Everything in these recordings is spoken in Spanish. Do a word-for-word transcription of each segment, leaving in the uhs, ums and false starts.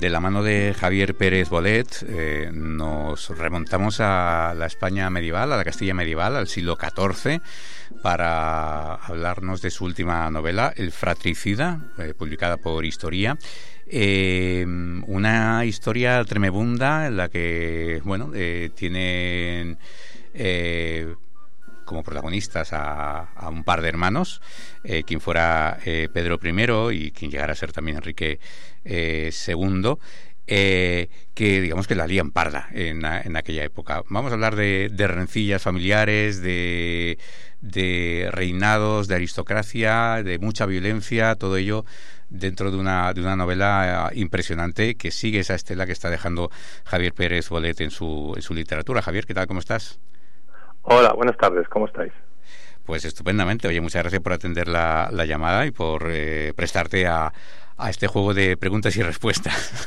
de la mano de Javier Pérez Bolet, eh, nos remontamos a la España medieval, a la Castilla medieval, al siglo catorce, para hablarnos de su última novela, El fratricida, eh, publicada por Historia. Eh, una historia tremebunda en la que, bueno, eh, tienen eh, como protagonistas a, a un par de hermanos, eh, quien fuera eh, Pedro primero y quien llegara a ser también Enrique eh, segundo, eh, que digamos que la lían parda en, en aquella época. Vamos a hablar de, de rencillas familiares, de, de reinados, de aristocracia, de mucha violencia, todo ello dentro de una de una novela impresionante que sigue esa estela que está dejando Javier Pérez Bolet en su, en su literatura. Javier, ¿qué tal? ¿Cómo estás? Hola, buenas tardes, ¿cómo estáis? Pues estupendamente. Oye, muchas gracias por atender la, la llamada y por eh, prestarte a, a este juego de preguntas y respuestas.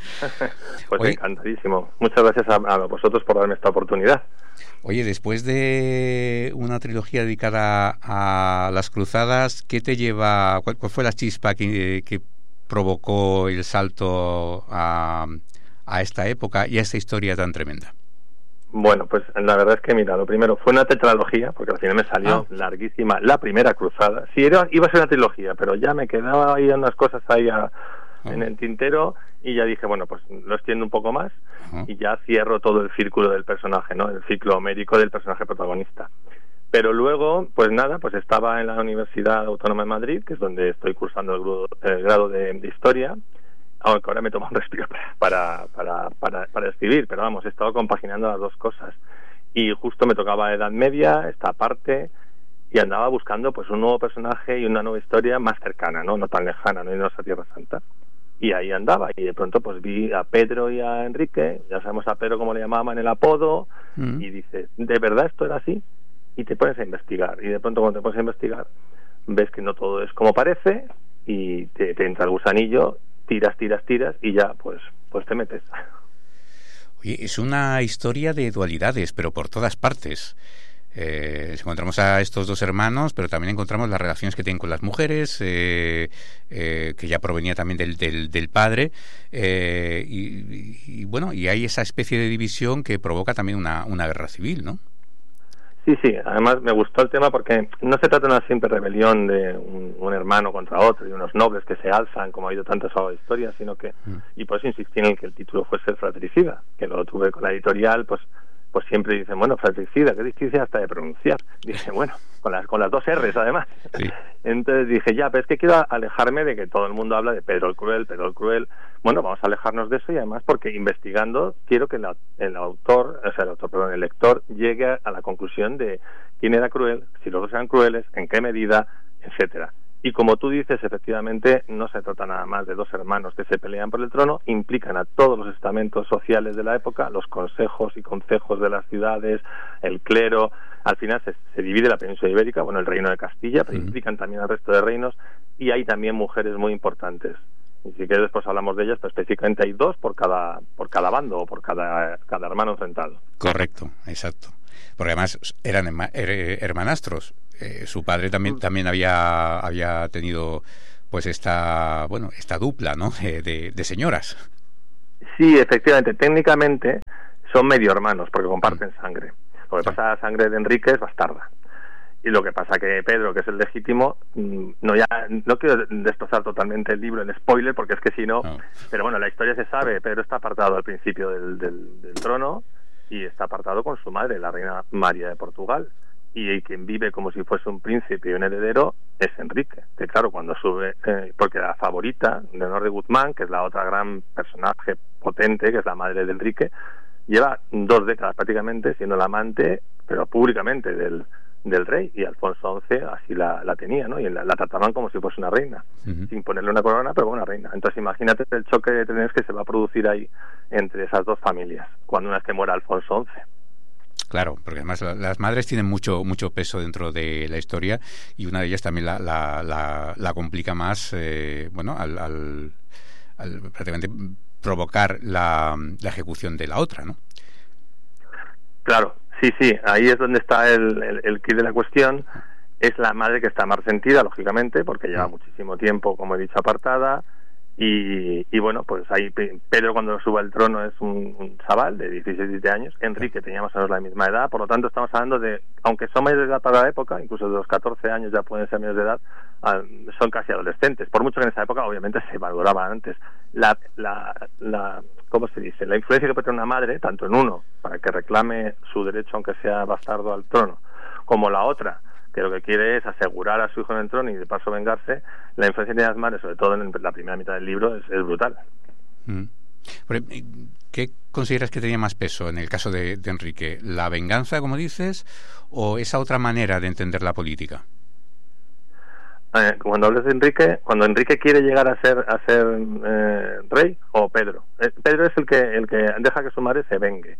Pues Oye, encantadísimo. Muchas gracias a, a vosotros por darme esta oportunidad. Oye, después de una trilogía dedicada a las cruzadas, ¿qué te lleva, cuál, cuál fue la chispa que, que provocó el salto a, a esta época y a esta historia tan tremenda? Bueno, pues la verdad es que, mira, lo primero fue una tetralogía, porque al final me salió ah. larguísima la primera cruzada. Sí, era, iba a ser una trilogía, pero ya me quedaba ahí unas cosas ahí a, ah. en el tintero, y ya dije, bueno, pues lo extiendo un poco más, ah. y ya cierro todo el círculo del personaje, ¿no? El ciclo homérico del personaje protagonista. Pero luego, pues nada, pues estaba en la Universidad Autónoma de Madrid, que es donde estoy cursando el, grudo, el grado de, de Historia, aunque ahora me tomo un respiro para, para, para, para escribir, pero vamos, he estado compaginando las dos cosas. Y justo me tocaba Edad Media, esta parte, y andaba buscando pues un nuevo personaje y una nueva historia más cercana, no no tan lejana, no irnos a Tierra Santa. Y ahí andaba, y de pronto pues vi a Pedro y a Enrique, ya sabemos a Pedro cómo le llamaban el apodo, mm. y dices, ¿de verdad esto era así? Y te pones a investigar, y de pronto cuando te pones a investigar, ves que no todo es como parece, y te, te entra el gusanillo, tiras, tiras, tiras y ya pues pues te metes. Oye, es una historia de dualidades, pero por todas partes. Eh, encontramos a estos dos hermanos, pero también encontramos las relaciones que tienen con las mujeres, eh, eh, que ya provenía también del, del, del padre, eh, y, y, y bueno, y hay esa especie de división que provoca también una, una guerra civil, ¿no? Sí, sí, además me gustó el tema porque no se trata de una simple rebelión de un, un hermano contra otro y unos nobles que se alzan, como ha habido tantas historias, sino que, mm. y por eso insistí en el que el título fuese El fratricida, que lo tuve con la editorial, pues pues siempre dicen, bueno, fratricida, qué difícil hasta de pronunciar. Dije, bueno, con las con las dos R's además. Sí. Entonces dije, ya, pero es que quiero alejarme de que todo el mundo habla de Pedro el Cruel, Pedro el Cruel. Bueno, vamos a alejarnos de eso, y además porque investigando quiero que la, el autor, o sea, el autor, perdón, el lector llegue a la conclusión de quién era cruel, si los dos eran crueles, en qué medida, etcétera. Y como tú dices, efectivamente, no se trata nada más de dos hermanos que se pelean por el trono, implican a todos los estamentos sociales de la época, los consejos y concejos de las ciudades, el clero. Al final se, se divide la península ibérica, bueno, el reino de Castilla, pero implican también al resto de reinos, y hay también mujeres muy importantes. Y si quieres después hablamos de ellas, pero específicamente hay dos por cada por cada bando o por cada, cada hermano enfrentado. Correcto, exacto. Porque además eran hermanastros. Eh, su padre también también había había tenido pues esta bueno esta dupla, ¿no? de, de, de señoras. Sí, efectivamente, técnicamente son medio hermanos porque comparten mm. sangre. Lo que sí. pasa, la sangre de Enrique es bastarda. Y lo que pasa que Pedro, que es el legítimo, no ya no quiero destrozar totalmente el libro, el spoiler, porque es que si no, no. Pero bueno, la historia se sabe. Pedro está apartado al principio del, del, del trono y está apartado con su madre, la reina María de Portugal. Y quien vive como si fuese un príncipe y un heredero es Enrique, que claro, cuando sube, eh, porque la favorita, Leonor de Guzmán, que es la otra gran personaje potente, que es la madre de Enrique, lleva dos décadas prácticamente siendo la amante, pero públicamente, del, del rey, y Alfonso once así la, la tenía, ¿no? Y la, la trataban como si fuese una reina, uh-huh. sin ponerle una corona, pero una reina. Entonces imagínate el choque de trenes que se va a producir ahí entre esas dos familias, cuando una vez que muera Alfonso once. Claro, porque además las madres tienen mucho mucho peso dentro de la historia, y una de ellas también la la, la, la complica más, eh, bueno, al, al, al prácticamente provocar la, la ejecución de la otra, ¿no? Claro, sí, sí, ahí es donde está el, el, el quid de la cuestión. Es la madre que está más resentida, lógicamente, porque lleva muchísimo tiempo, como he dicho, apartada, Y, y bueno, pues ahí Pedro cuando sube al trono es un, un chaval de dieciséis, diecisiete años, Enrique tenía más o menos la misma edad, por lo tanto estamos hablando de, aunque son mayores de edad para la época, incluso de los catorce años ya pueden ser menores de edad, uh, son casi adolescentes, por mucho que en esa época obviamente se valoraba antes. La, la, la, ¿cómo se dice? La influencia que puede tener una madre, tanto en uno, para que reclame su derecho aunque sea bastardo al trono, como la otra, que lo que quiere es asegurar a su hijo en el trono y de paso vengarse, la influencia de las madres, sobre todo en la primera mitad del libro, es, es brutal. Mm. ¿Qué consideras que tenía más peso en el caso de, de Enrique? ¿La venganza, como dices, o esa otra manera de entender la política? Eh, cuando hablas de Enrique, cuando Enrique quiere llegar a ser a ser eh, rey, o Pedro. Eh, Pedro es el que el que deja que su madre se vengue.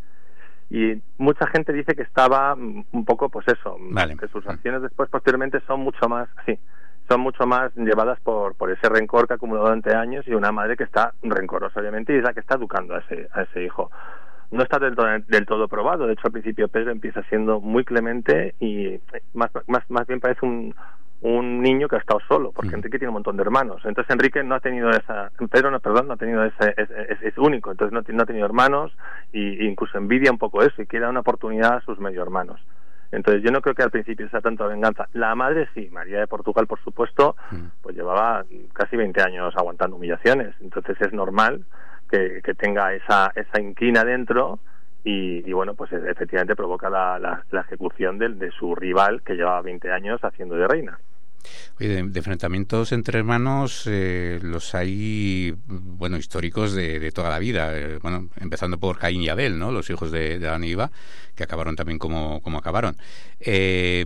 Y mucha gente dice que estaba un poco, pues eso, vale. que sus acciones después, posteriormente, son mucho más, sí, son mucho más llevadas por por ese rencor que ha acumulado durante años y una madre que está rencorosa, obviamente, y es la que está educando a ese a ese hijo. No está del todo, del todo probado. De hecho, al principio Pedro empieza siendo muy clemente y más más más bien parece un un niño que ha estado solo, porque Enrique tiene un montón de hermanos. Entonces Enrique no ha tenido esa, Pedro no, perdón, no ha tenido ese, ese, ese, ese único, entonces no, no ha tenido hermanos y, y incluso envidia un poco eso y quiere dar una oportunidad a sus medio hermanos. Entonces yo no creo que al principio sea tanto venganza. La madre sí, María de Portugal, por supuesto, pues llevaba casi veinte años aguantando humillaciones, entonces es normal que, que tenga esa, esa inquina dentro. Y, y bueno, pues efectivamente provoca la, la, la ejecución de, de su rival que llevaba veinte años haciendo de reina. Oye, de, de enfrentamientos entre hermanos eh, los hay, bueno, históricos de, de toda la vida. Eh, bueno, empezando por Caín y Abel, ¿no? Los hijos de, de Adán y Eva, que acabaron también como, como acabaron. Eh,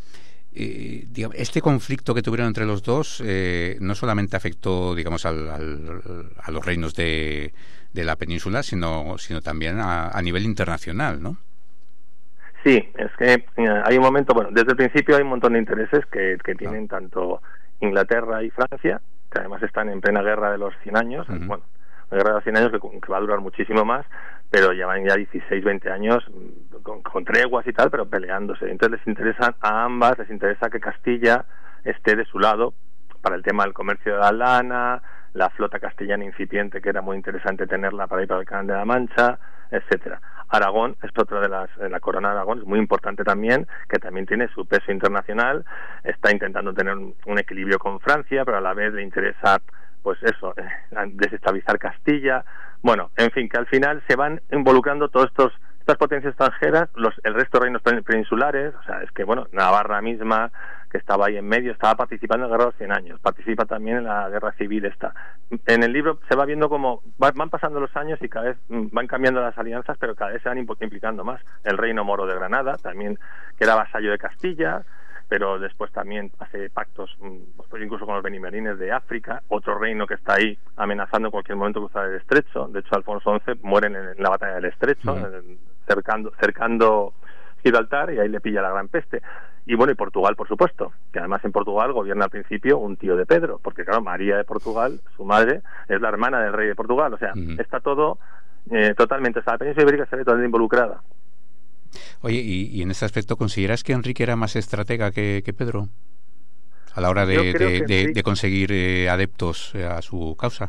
eh, digamos, este conflicto que tuvieron entre los dos eh, no solamente afectó, digamos, al, al, a los reinos de de la península, sino sino también a, a nivel internacional, ¿no? Sí, es que eh, hay un momento, bueno, desde el principio hay un montón de intereses que, que tienen no. tanto Inglaterra y Francia, que además están en plena guerra de los cien años, uh-huh. bueno, la guerra de los cien años que, que va a durar muchísimo más, pero llevan ya dieciséis, veinte años con, con treguas y tal, pero peleándose. Entonces les interesa a ambas, les interesa que Castilla esté de su lado para el tema del comercio de la lana, la flota castellana incipiente, que era muy interesante tenerla para ir para el Canal de la Mancha, etcétera. Aragón es otra de las, la corona de Aragón es muy importante también, que también tiene su peso internacional, está intentando tener un, un equilibrio con Francia, pero a la vez le interesa, pues eso, eh, desestabilizar Castilla. Bueno, en fin, que al final se van involucrando todos estos estas potencias extranjeras, los el resto de reinos peninsulares, o sea, es que, bueno, Navarra misma, que estaba ahí en medio, estaba participando en la guerra de los cien años, participa también en la guerra civil esta. En el libro se va viendo como van pasando los años y cada vez van cambiando las alianzas, pero cada vez se van implicando más. El reino moro de Granada, también, que era vasallo de Castilla, pero después también hace pactos, pues incluso con los benimerines de África, otro reino que está ahí amenazando en cualquier momento cruzar el estrecho. De hecho, Alfonso once muere en, en la batalla del estrecho, mm. en, cercando, cercando Gibraltar, y ahí le pilla la gran peste. Y bueno, y Portugal, por supuesto, que además en Portugal gobierna al principio un tío de Pedro, porque claro, María de Portugal, su madre, es la hermana del rey de Portugal, o sea, mm. está todo eh, totalmente, o sea, la península ibérica se ve totalmente involucrada. Oye, y, y en ese aspecto, ¿consideras que Enrique era más estratega que, que Pedro a la hora de, de, de, sí. de conseguir eh, adeptos eh, a su causa?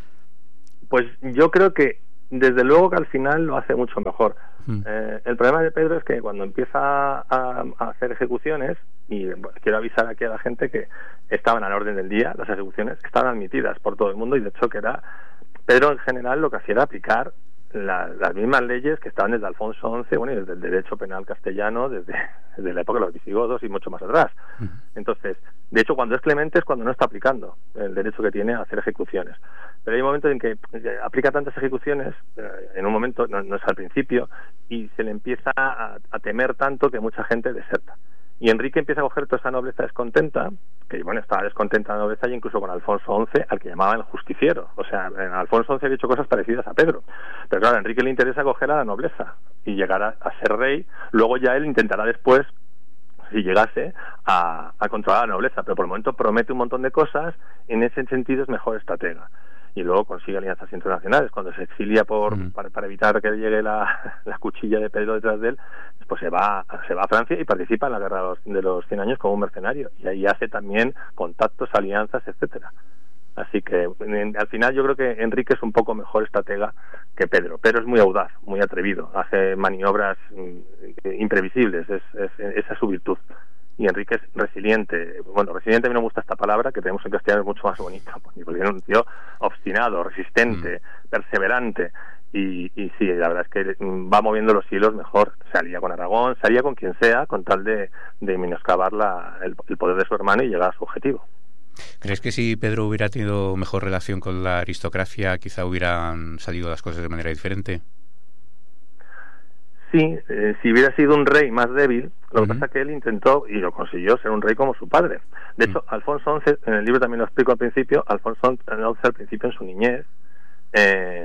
Pues yo creo que desde luego que al final lo hace mucho mejor. Mm. Eh, el problema de Pedro es que cuando empieza a, a hacer ejecuciones, y bueno, quiero avisar aquí a la gente que estaban al orden del día, las ejecuciones estaban admitidas por todo el mundo, y de hecho que era Pedro en general lo que hacía era aplicar La, las mismas leyes que estaban desde Alfonso once, bueno, y desde el derecho penal castellano, desde, desde la época de los visigodos y mucho más atrás. Uh-huh. Entonces, de hecho, cuando es clemente es cuando no está aplicando el derecho que tiene a hacer ejecuciones. Pero hay momentos en que aplica tantas ejecuciones, eh, en un momento, no, no es al principio, y se le empieza a, a temer tanto que mucha gente deserta. Y Enrique empieza a coger toda esa nobleza descontenta, que bueno, estaba descontenta la nobleza, y incluso con Alfonso once, al que llamaban el justiciero. O sea, en Alfonso once había hecho cosas parecidas a Pedro. Pero claro, a Enrique le interesa coger a la nobleza y llegar a, a ser rey. Luego ya él intentará después, si llegase, a, a controlar a la nobleza. Pero por el momento promete un montón de cosas, en ese sentido es mejor estratega. Y luego consigue alianzas internacionales. Cuando se exilia por mm. para, para evitar que llegue la, la cuchilla de Pedro detrás de él, pues se va se va a Francia y participa en la guerra de los, de los cien años como un mercenario. Y ahí hace también contactos, alianzas, etcétera. Así que en, al final yo creo que Enrique es un poco mejor estratega que Pedro. Pedro es muy audaz, muy atrevido, hace maniobras mm, imprevisibles, es, es, esa es su virtud. Y Enrique es resiliente. Bueno, resiliente a mí no me gusta esta palabra, que tenemos en castellano es mucho más bonita, porque es un tío obstinado, resistente, mm. perseverante. Y, y sí, la verdad es que va moviendo los hilos mejor. Salía con Aragón, salía con quien sea, con tal de, de menoscabar la, el, el poder de su hermano y llegar a su objetivo. ¿Crees que si Pedro hubiera tenido mejor relación con la aristocracia, quizá hubieran salido las cosas de manera diferente? Sí, eh, si hubiera sido un rey más débil, lo uh-huh. que pasa es que él intentó, y lo consiguió, ser un rey como su padre. De hecho, uh-huh. Alfonso once, en el libro también lo explico al principio, Alfonso once al principio en su niñez, eh,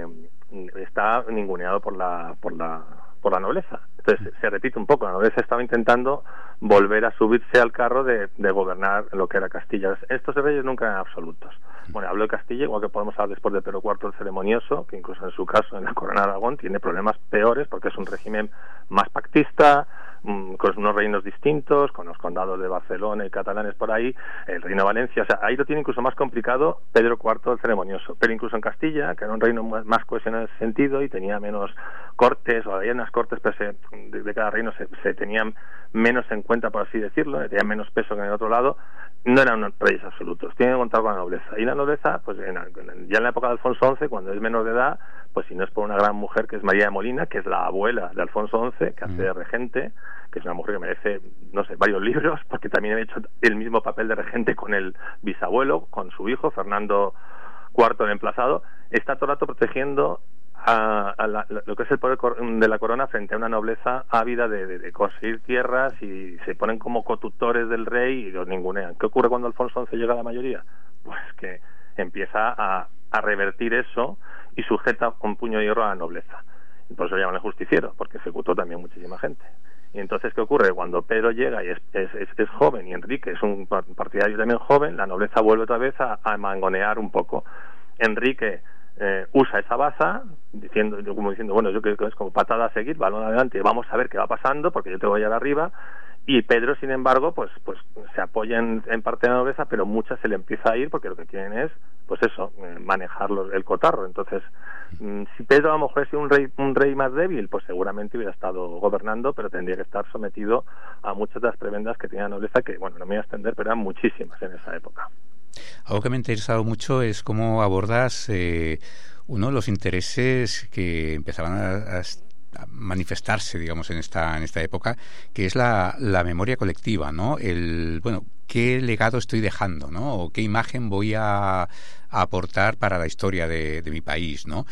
está ninguneado por la por la por la nobleza. Entonces se repite un poco, la nobleza estaba intentando volver a subirse al carro de, de gobernar lo que era Castilla. Estos reyes nunca eran absolutos. Bueno, hablo de Castilla, igual que podemos hablar después de Pedro cuarto el Ceremonioso, que incluso en su caso, en la corona de Aragón, tiene problemas peores porque es un régimen más pactista, con unos reinos distintos, con los condados de Barcelona y catalanes por ahí, el reino de Valencia, o sea, ahí lo tiene incluso más complicado Pedro cuarto el Ceremonioso, pero incluso en Castilla, que era un reino más cohesionado en ese sentido y tenía menos cortes, o había unas cortes, pero se, de, de cada reino se, se tenían menos en cuenta, por así decirlo, tenían menos peso que en el otro lado, no eran unos reyes absolutos, tienen que contar con la nobleza, y la nobleza, pues en, en, ya en la época de Alfonso once, cuando es menor de edad, pues si no es por una gran mujer que es María de Molina, que es la abuela de Alfonso once, que hace de regente, que es una mujer que merece, no sé, varios libros, porque también ha hecho el mismo papel de regente con el bisabuelo, con su hijo, Fernando cuarto el emplazado, está todo el rato protegiendo a, a la, lo que es el poder de la corona frente a una nobleza ávida de, de, de conseguir tierras, y se ponen como cotutores del rey y los ningunean. ¿Qué ocurre cuando Alfonso once llega a la mayoría? Pues que empieza a, a revertir eso y sujeta con puño de hierro a la nobleza. Y por eso llaman el justiciero, porque ejecutó también muchísima gente. Y entonces, ¿qué ocurre? Cuando Pedro llega y es, es, es, es joven, y Enrique es un partidario también joven, la nobleza vuelve otra vez a, a mangonear un poco. Enrique eh, usa esa baza, diciendo, como diciendo, bueno, yo creo que es como patada a seguir, balón adelante, vamos a ver qué va pasando, porque yo te voy a ir arriba. Y Pedro, sin embargo, pues pues se apoya en, en parte de la nobleza, pero muchas se le empieza a ir porque lo que quieren es, pues eso, eh, manejar los, el cotarro. Entonces, mmm, si Pedro a lo mejor es un rey un rey más débil, pues seguramente hubiera estado gobernando, pero tendría que estar sometido a muchas de las prebendas que tenía la nobleza, que, bueno, no me voy a extender, pero eran muchísimas en esa época. Algo que me ha interesado mucho es cómo abordas eh, uno de los intereses que empezaban a, a manifestarse, digamos, en esta en esta época, que es la, la memoria colectiva, ¿no? El, bueno, qué legado estoy dejando, ¿no? O qué imagen voy a, a aportar para la historia de, de mi país, ¿no?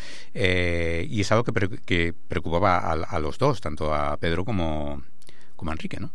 Eh, y es algo que, pre, que preocupaba a, a los dos, tanto a Pedro como, como a Enrique, ¿no?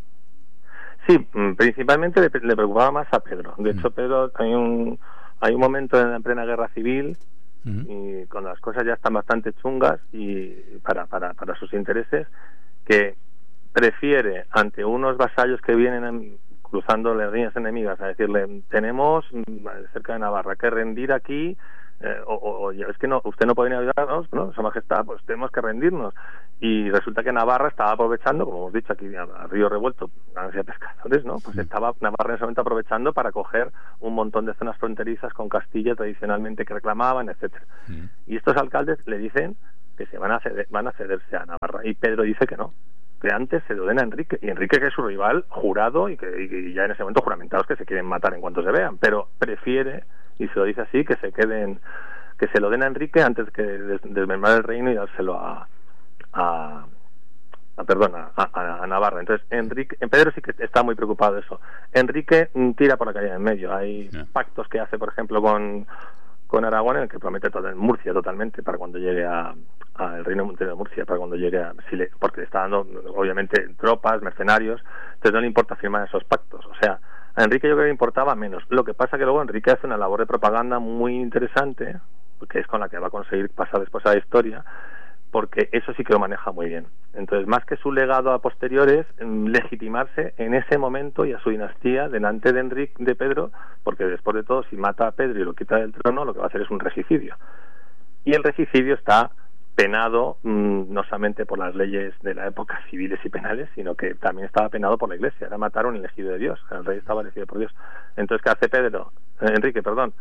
Sí, principalmente le, le preocupaba más a Pedro. De hecho, Pedro, hay un hay un momento en la plena guerra civil, uh-huh. y cuando las cosas ya están bastante chungas y para, para, para sus intereses, que prefiere ante unos vasallos que vienen en, cruzando las líneas enemigas a decirle, tenemos cerca de Navarra que rendir aquí, eh, o, o es que no, usted no puede ni ayudarnos, ¿no? Su Majestad, pues tenemos que rendirnos. Y resulta que Navarra estaba aprovechando, como hemos dicho aquí a, a río revuelto, hacia pescadores, ¿no? Pues estaba Navarra en ese momento aprovechando para coger un montón de zonas fronterizas con Castilla tradicionalmente que reclamaban, etcétera. Mm. Y estos alcaldes le dicen que se van a ceder, van a cederse a Navarra, y Pedro dice que no, que antes se lo den a Enrique, y Enrique, que es su rival jurado y que y ya en ese momento juramentados, que se quieren matar en cuanto se vean, pero prefiere, y se lo dice así, que se queden, que se lo den a Enrique antes que desmembrar el reino y dárselo a a, a perdón a, a, a Navarra. Entonces Enrique, en Pedro sí que está muy preocupado de eso. Enrique tira por la calle en medio. Hay yeah. pactos que hace, por ejemplo, con con Aragón, en el que promete todo en Murcia totalmente para cuando llegue a, a el reino de Murcia, para cuando llegue a, si le, porque le está dando obviamente tropas, mercenarios, entonces no le importa firmar esos pactos. O sea, a Enrique yo creo que le importaba menos. Lo que pasa que luego Enrique hace una labor de propaganda muy interesante, que es con la que va a conseguir pasar después a la historia, porque eso sí que lo maneja muy bien. Entonces, más que su legado a posteriores, legitimarse en ese momento y a su dinastía delante de Enrique, de Pedro, porque después de todo, si mata a Pedro y lo quita del trono, lo que va a hacer es un regicidio. Y el regicidio está penado mmm, no solamente por las leyes de la época civiles y penales, sino que también estaba penado por la Iglesia. Era matar a un elegido de Dios. El rey estaba elegido por Dios. Entonces, ¿qué hace Pedro? Eh, Enrique, perdón.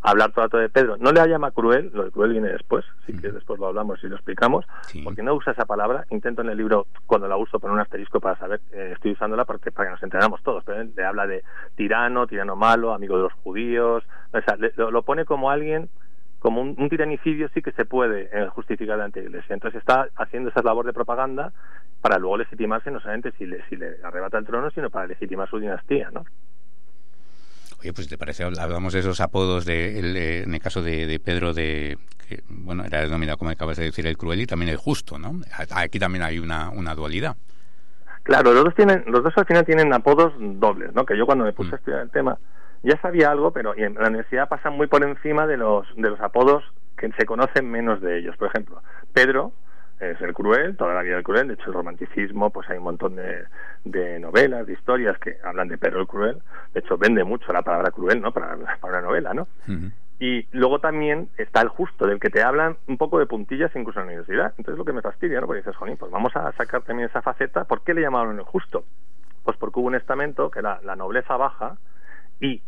hablar todo el rato de Pedro. No le llama cruel, lo de cruel viene después, si quieres después lo hablamos y lo explicamos, sí. Porque no usa esa palabra. Intento en el libro, cuando la uso, poner un asterisco para saber que estoy usándola porque para que nos enteramos todos, pero le habla de tirano, tirano malo, amigo de los judíos, o sea, le, lo, lo pone como alguien, como un, un tiranicidio sí que se puede eh, justificar ante la Iglesia. Entonces está haciendo esa labor de propaganda para luego legitimarse, no solamente si le, si le arrebata el trono, sino para legitimar su dinastía, ¿no? Oye, pues te parece, hablamos de esos apodos de, el, en el caso de, de Pedro, de que, bueno, era denominado, como acabas de decir, el cruel y también el justo, ¿no? Aquí también hay una, una dualidad. Claro, los dos tienen, los dos al final tienen apodos dobles, ¿no? Que yo cuando me puse mm. a estudiar el tema ya sabía algo, pero en la universidad pasan muy por encima de los de los apodos que se conocen menos de ellos. Por ejemplo, Pedro es el cruel, toda la vida del cruel. De hecho, el romanticismo, pues hay un montón de, de novelas, de historias que hablan de Pedro el cruel. De hecho, vende mucho la palabra cruel, ¿no? Para, para una novela, ¿no? Uh-huh. Y luego también está el justo, del que te hablan un poco de puntillas incluso en la universidad. Entonces lo que me fastidia, ¿no? Porque dices, jolín, pues vamos a sacar también esa faceta. ¿Por qué le llamaron el justo? Pues porque hubo un estamento que era la nobleza baja y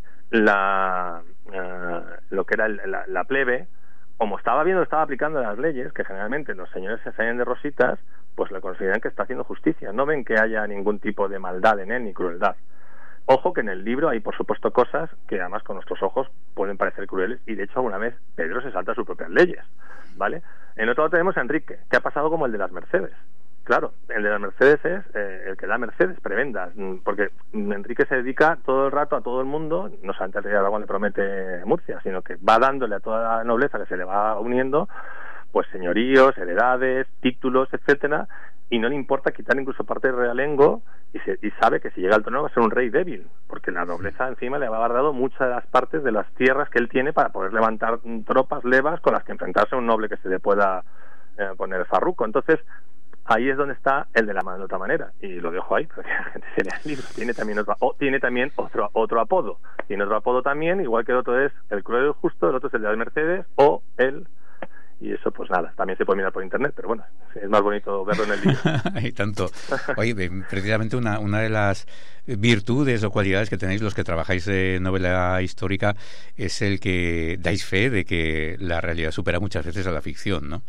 la uh, lo que era el, la, la plebe, como estaba viendo, estaba aplicando las leyes, que generalmente los señores se salen de rositas, pues le consideran que está haciendo justicia. No ven que haya ningún tipo de maldad en él, ni crueldad. Ojo que en el libro hay, por supuesto, cosas que además con nuestros ojos pueden parecer crueles, y de hecho alguna vez Pedro se salta sus propias leyes, ¿vale? En otro lado tenemos a Enrique, que ha pasado como el de las Mercedes. Claro, el de las Mercedes es eh, el que da Mercedes, prebendas, porque Enrique se dedica todo el rato a todo el mundo, no solamente al rey de Aragón le promete Murcia, sino que va dándole a toda la nobleza que se le va uniendo, pues señoríos, heredades, títulos, etcétera, y no le importa quitar incluso parte del realengo, y, se, y sabe que si llega al trono va a ser un rey débil, porque la nobleza encima le va a haber dado muchas de las partes de las tierras que él tiene para poder levantar tropas, levas, con las que enfrentarse a un noble que se le pueda eh, poner farruco. Entonces, ahí es donde está el de la mano de otra manera, y lo dejo ahí para que la gente se lea el libro. Tiene también otro, o, tiene también otro otro apodo, tiene otro apodo también, igual que el otro es el cruel y el justo, el otro es el de las Mercedes, o el... Y eso, pues nada, también se puede mirar por internet, pero bueno, es más bonito verlo en el libro. Y tanto. Oye, precisamente una, una de las virtudes o cualidades que tenéis los que trabajáis de novela histórica es el que dais fe de que la realidad supera muchas veces a la ficción, ¿no?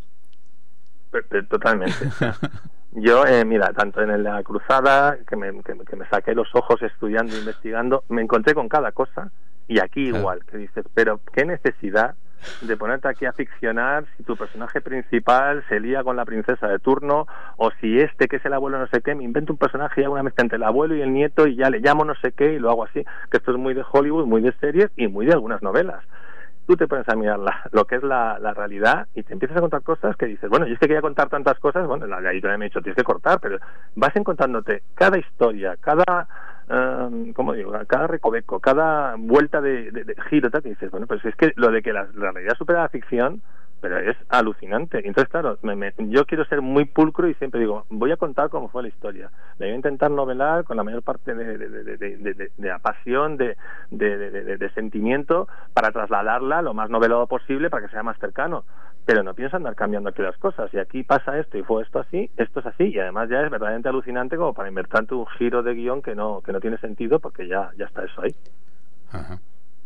Totalmente. Yo, eh, mira, tanto en la cruzada, que me, que, que me saqué los ojos estudiando, investigando, me encontré con cada cosa, y aquí igual, claro. Que dices, pero qué necesidad de ponerte aquí a ficcionar si tu personaje principal se lía con la princesa de turno, o si este que es el abuelo no sé qué, me invento un personaje y hago una mezcla entre el abuelo y el nieto y ya le llamo no sé qué y lo hago así, que esto es muy de Hollywood, muy de series y muy de algunas novelas. Tú te pones a mirar la, lo que es la, la realidad y te empiezas a contar cosas que dices, bueno, yo es que quería contar tantas cosas, bueno, la editorial me ha dicho, tienes que cortar, pero vas encontrándote cada historia, cada, um, ¿cómo digo?, cada recoveco, cada vuelta de, de, de giro, tal, que dices, bueno, pues es que lo de que la, la realidad supera la ficción, pero es alucinante. Entonces, claro, me, me, yo quiero ser muy pulcro y siempre digo, voy a contar cómo fue la historia. Le voy a intentar novelar con la mayor parte de, de, de, de, de, de, de pasión, de, de, de, de, de sentimiento, para trasladarla lo más novelado posible para que sea más cercano. Pero no pienso andar cambiando aquí las cosas. Y aquí pasa esto y fue esto así, esto es así. Y además ya es verdaderamente alucinante como para invertirte un giro de guión que no, que no tiene sentido porque ya, ya está eso ahí. Ajá.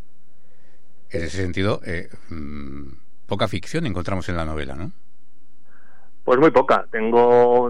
En ese sentido... Eh, mmm... poca ficción encontramos en la novela, ¿no? Pues muy poca. Tengo